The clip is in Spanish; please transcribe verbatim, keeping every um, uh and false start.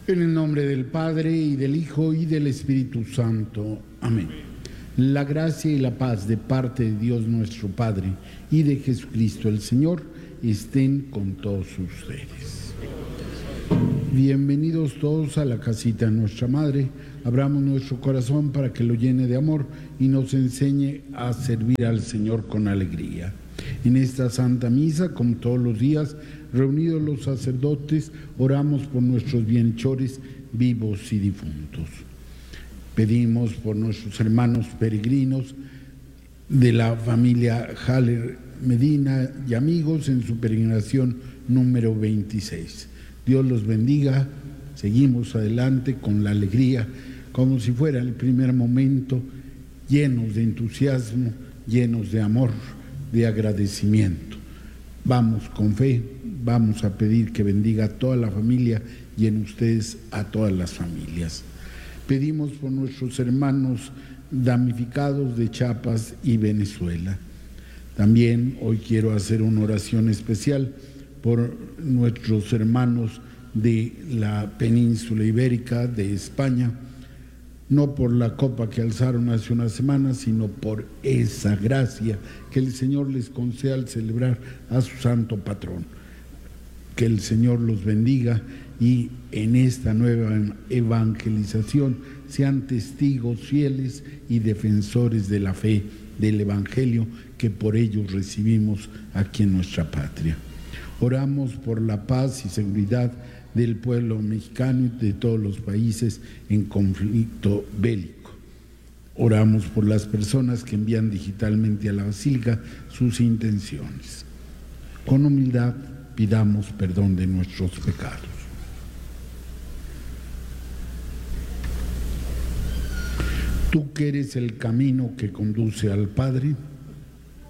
En el nombre del Padre, y del Hijo, y del Espíritu Santo. Amén. La gracia y la paz de parte de Dios nuestro Padre y de Jesucristo el Señor estén con todos ustedes. Bienvenidos todos a la casita de nuestra Madre. Abramos nuestro corazón para que lo llene de amor y nos enseñe a servir al Señor con alegría. En esta Santa Misa, como todos los días, reunidos los sacerdotes, oramos por nuestros bienhechores vivos y difuntos. Pedimos por nuestros hermanos peregrinos de la familia Haller Medina y amigos en su peregrinación número veintiséis. Dios los bendiga. Seguimos adelante con la alegría, como si fuera el primer momento, llenos de entusiasmo, llenos de amor, de agradecimiento. Vamos con fe, vamos a pedir que bendiga a toda la familia y en ustedes a todas las familias. Pedimos por nuestros hermanos damnificados de Chiapas y Venezuela. También hoy quiero hacer una oración especial por nuestros hermanos de la península ibérica, de España, no por la copa que alzaron hace una semana, sino por esa gracia que el Señor les concede al celebrar a su santo patrón. Que el Señor los bendiga y en esta nueva evangelización sean testigos fieles y defensores de la fe, del Evangelio que por ellos recibimos aquí en nuestra patria. Oramos por la paz y seguridad del pueblo mexicano y de todos los países en conflicto bélico. Oramos por las personas que envían digitalmente a la Basílica sus intenciones. Con humildad pidamos perdón de nuestros pecados. Tú que eres el camino que conduce al Padre,